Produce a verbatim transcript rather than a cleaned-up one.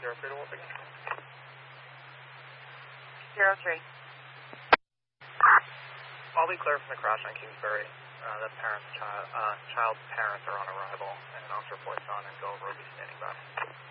zero three to one again. Zero three. I'll be clear from the crash on Kingsbury. Uh, the parents, child, uh, child's parents are on arrival, and officer Poisson and Gove will be standing by.